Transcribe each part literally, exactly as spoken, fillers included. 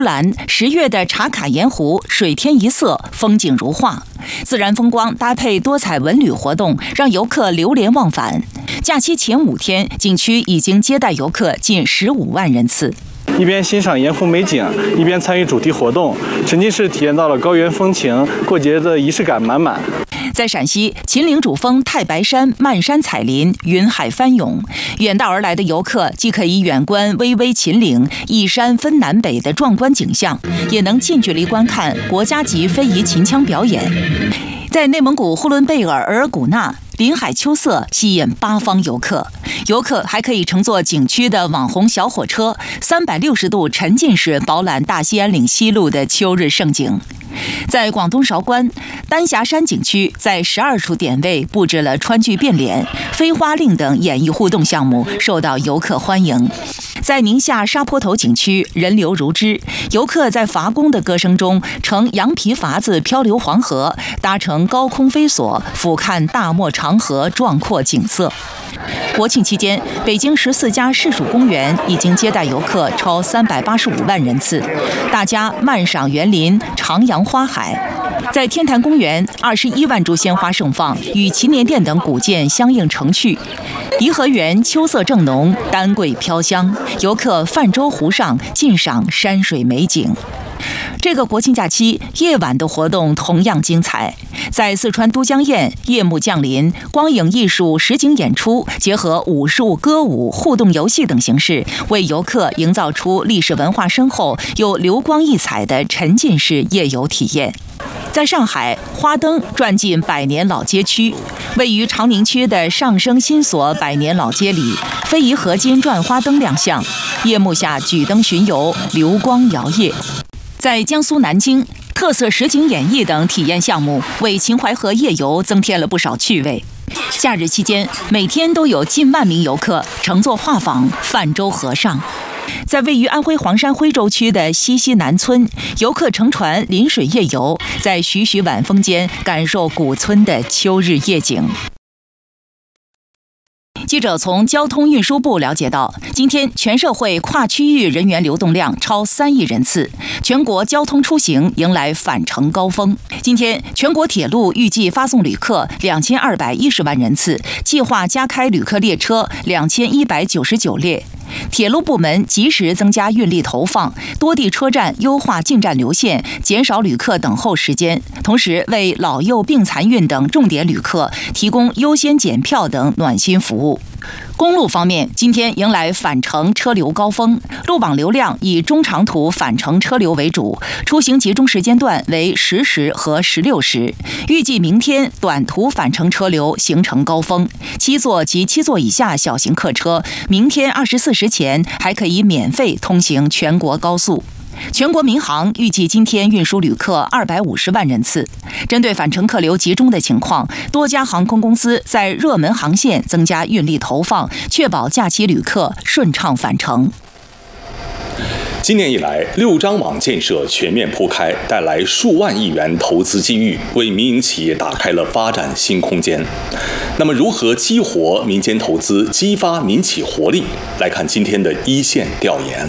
兰十月的茶卡盐湖水天一色，风景如画，自然风光搭配多彩文旅活动，让游客流连忘返。假期前五天，景区已经接待游客近十五万人次。 一边欣赏盐湖美景，一边参与主题活动，沉浸式体验到了高原风情，过节的仪式感满满。 在陕西秦岭主峰太白山漫山彩林，云海翻涌，远道而来的游客既可以远观巍巍秦岭一山分南北的壮观景象，也能近距离观看国家级非遗秦腔表演。在内蒙古呼伦贝尔额尔古纳，林海秋色吸引八方游客，游客还可以乘坐景区的网红小火车，三百六十度沉浸式饱览大兴安岭西麓的秋日盛景。在广东韶关丹霞山景区，在十二处点位布置了川剧变脸、飞花令等演艺互动项目，受到游客欢迎。在宁夏沙坡头景区，人流如织，游客在伐工的歌声中乘羊皮筏子漂流黄河，搭乘高空飞索俯瞰大漠长河壮阔景色。国庆期间，北京十四家市属公园已经接待游客超三百八十五万人次，大家漫赏园林，徜徉花海。在天坛公园，二十一万株鲜花盛放，与祈年殿等古建相映成趣。颐和园秋色正浓，丹桂飘香，游客泛舟湖上尽赏山水美景。这个国庆假期，夜晚的活动同样精彩。在四川都江堰，夜幕降临，光影艺术实景演出结合武术、歌舞、互动游戏等形式，为游客营造出历史文化深厚又流光溢彩的沉浸式夜游体验。在上海，花灯转进百年老街区，位于长宁区的上生新所百年老街里，非遗合金转花灯亮相，夜幕下举灯巡游，流光摇曳。在江苏南京，特色实景演绎等体验项目为秦淮河夜游增添了不少趣味。假日期间，每天都有近万名游客乘坐画舫泛舟河上。在位于安徽黄山徽州区的西溪南村，游客乘船临水夜游，在徐徐晚风间感受古村的秋日夜景。记者从交通运输部了解到，今天全社会跨区域人员流动量超三亿人次，全国交通出行迎来返程高峰。今天，全国铁路预计发送旅客两千二百一十万人次，计划加开旅客列车两千一百九十九列。铁路部门及时增加运力投放，多地车站优化进站流线，减少旅客等候时间，同时为老幼病残孕等重点旅客提供优先检票等暖心服务。公路方面，今天迎来返程车流高峰，路网流量以中长途返程车流为主，出行集中时间段为十时和十六时。预计明天短途返程车流形成高峰，七座及七座以下小型客车，明天二十四时前还可以免费通行全国高速。全国民航预计今天运输旅客二百五十万人次。针对返程客流集中的情况，多家航空公司在热门航线增加运力投放，确保假期旅客顺畅返程。 今年以来，六张网建设全面铺开，带来数万亿元投资机遇，为民营企业打开了发展新空间。那么，如何激活民间投资，激发民企活力？来看今天的一线调研。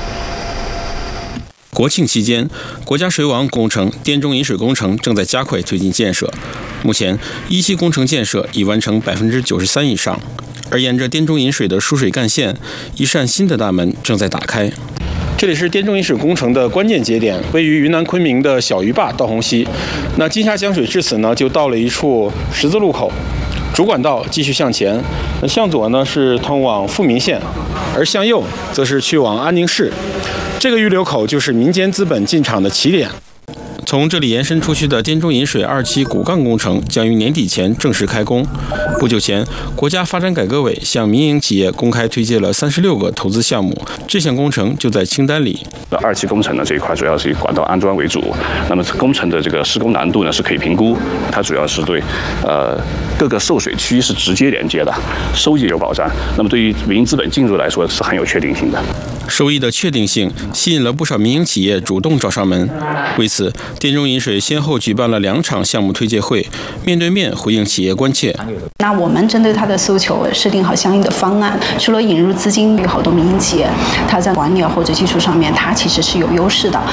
国庆期间，国家水网工程滇中引水工程正在加快推进建设。目前，一期工程建设已完成百分之九十三以上，而沿着滇中引水的输水干线，一扇新的大门正在打开。这里是滇中引水工程的关键节点，位于云南昆明的小鱼坝到洪溪。那金沙江水至此呢，就到了一处十字路口。主管道继续向前，那向左呢是通往富民县，而向右则是去往安宁市。这个预留口就是民间资本进场的起点。从这里延伸出去的滇中引水二期骨干工程将于年底前正式开工。不久前，国家发展改革委向民营企业公开推介了三十六个投资项目，这项工程就在清单里。 二期工程呢这一块主要是以管道安装为主，那么工程的这个施工难度呢是可以评估，它主要是对呃各个受水区是直接连接的，收益有保障。那么对于民营资本进入来说是很有确定性的。 收益的确定性吸引了不少民营企业主动找上门。为此， 电中饮水先后举办了两场项目推介会，面对面回应企业关切。 那我们针对它的诉求设定好相应的方案，除了引入资金，有好多民营企业，它在管理或者技术上面，它其实是有优势的。